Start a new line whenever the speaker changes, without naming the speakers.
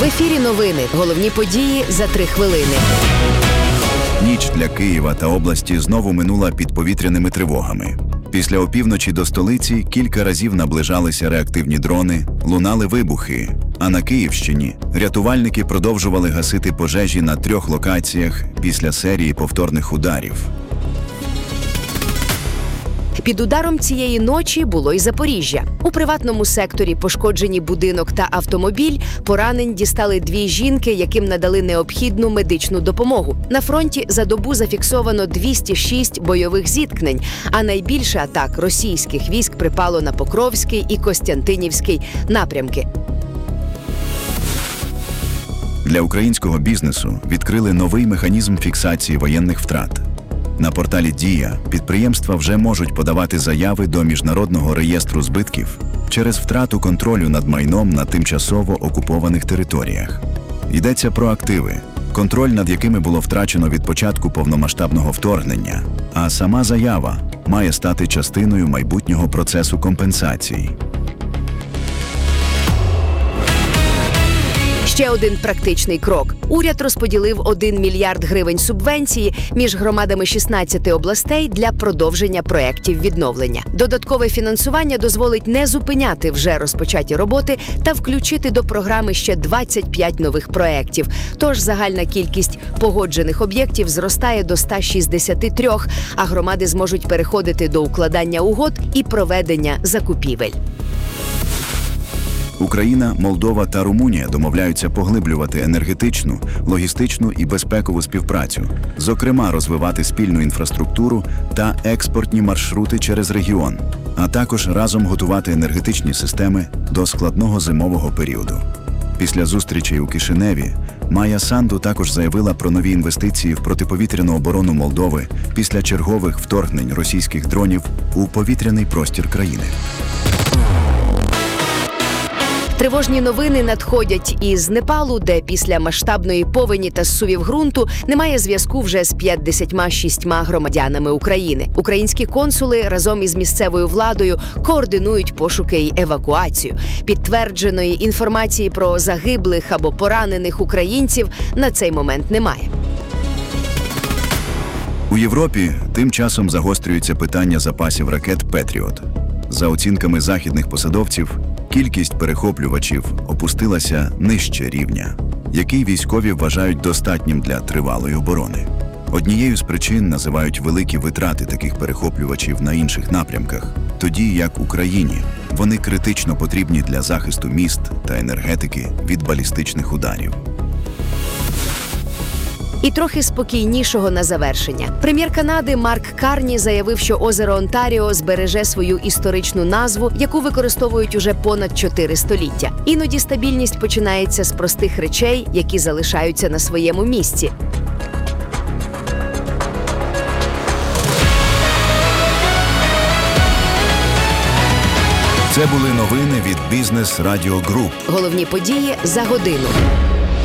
В ефірі новини. Головні події за 3 хвилини.
Ніч для Києва та області знову минула під повітряними тривогами. Після опівночі до столиці кілька разів наближалися реактивні дрони, лунали вибухи. А на Київщині рятувальники продовжували гасити пожежі на 3 локаціях після серії повторних ударів.
Під ударом цієї ночі було й Запоріжжя. У приватному секторі пошкоджені будинок та автомобіль, поранень дістали 2 жінки, яким надали необхідну медичну допомогу. На фронті за добу зафіксовано 206 бойових зіткнень, а найбільше атак російських військ припало на Покровський і Костянтинівський напрямки.
Для українського бізнесу відкрили новий механізм фіксації воєнних втрат. На порталі «Дія» підприємства вже можуть подавати заяви до Міжнародного реєстру збитків через втрату контролю над майном на тимчасово окупованих територіях. Йдеться про активи, контроль над якими було втрачено від початку повномасштабного вторгнення, а сама заява має стати частиною майбутнього процесу компенсації.
Ще один практичний крок. Уряд розподілив 1 мільярд гривень субвенції між громадами 16 областей для продовження проєктів відновлення. Додаткове фінансування дозволить не зупиняти вже розпочаті роботи та включити до програми ще 25 нових проєктів. Тож загальна кількість погоджених об'єктів зростає до 163, а громади зможуть переходити до укладання угод і проведення закупівель.
Україна, Молдова та Румунія домовляються поглиблювати енергетичну, логістичну і безпекову співпрацю, зокрема розвивати спільну інфраструктуру та експортні маршрути через регіон, а також разом готувати енергетичні системи до складного зимового періоду. Після зустрічей у Кишиневі Майя Санду також заявила про нові інвестиції в протиповітряну оборону Молдови після чергових вторгнень російських дронів у повітряний простір країни.
Тривожні новини надходять із Непалу, де після масштабної повені та зсувів ґрунту немає зв'язку вже з 56 громадянами України. Українські консули разом із місцевою владою координують пошуки й евакуацію. Підтвердженої інформації про загиблих або поранених українців на цей момент немає.
У Європі тим часом загострюється питання запасів ракет «Петріот». За оцінками західних посадовців, кількість перехоплювачів опустилася нижче рівня, який військові вважають достатнім для тривалої оборони. Однією з причин називають великі витрати таких перехоплювачів на інших напрямках, тоді як Україні вони критично потрібні для захисту міст та енергетики від балістичних ударів.
І трохи спокійнішого на завершення. Прем'єр Канади Марк Карні заявив, що озеро Онтаріо збереже свою історичну назву, яку використовують уже понад 4 століття. Іноді стабільність починається з простих речей, які залишаються на своєму місці.
Це були новини від Бізнес Радіо Груп.
Головні події за годину.